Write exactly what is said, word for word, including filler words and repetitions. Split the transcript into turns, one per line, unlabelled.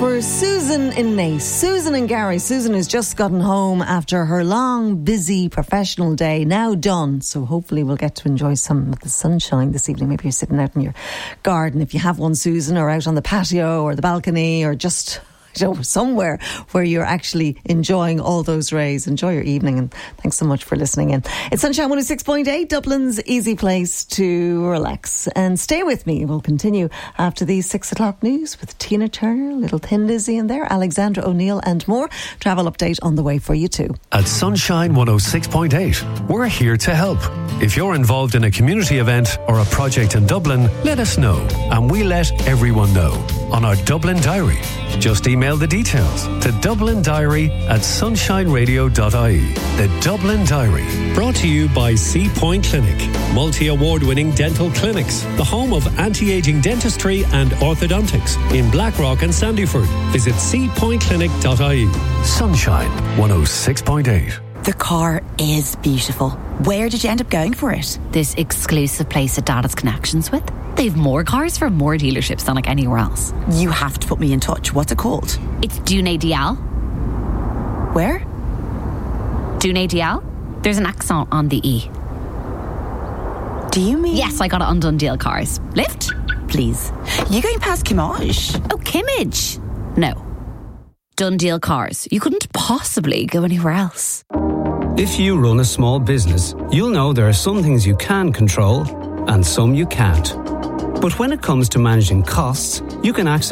for Susan in Naas. Susan and Gary. Susan has just gotten home after her long, busy professional day, now done. So hopefully we'll get to enjoy some of the sunshine this evening. Maybe you're sitting out in your garden, if you have one, Susan, or out on the patio or the balcony, or just, you know, somewhere where you're actually enjoying all those rays. Enjoy your evening, and thanks so much for listening in. It's Sunshine one oh six point eight, Dublin's easy place to relax. And stay with me. We'll continue after these six o'clock news with Tina Turner, Little Thin Lizzy in there, Alexandra O'Neill and more. Travel update on the way for you too.
At Sunshine one oh six point eight, we're here to help. If you're involved in a community event or a project in Dublin, let us know, and we let everyone know on our Dublin Diary. Just email the details to Dublin Diary at sunshine radio dot I E. The Dublin Diary.
Brought to you by Sea Point Clinic, multi-award-winning dental clinics, the home of anti-aging dentistry and orthodontics in Blackrock and Sandyford. Visit sea point clinic dot I E.
Sunshine one oh six point eight.
The car is beautiful. Where did you end up going for it?
This exclusive place that Dad has connections with. They've more cars from more dealerships than like anywhere else.
You have to put me in touch. What's it called?
It's Dune Dial.
Where?
Dune Dial. There's an accent on the E.
Do you mean?
Yes, I got it on Dundee Cars. Lift?
Please. You going past Kimmage?
Oh, Kimmage? No. Dundee Cars. You couldn't possibly go anywhere else.
If you run a small business, you'll know there are some things you can control and some you can't. But when it comes to managing costs, you can access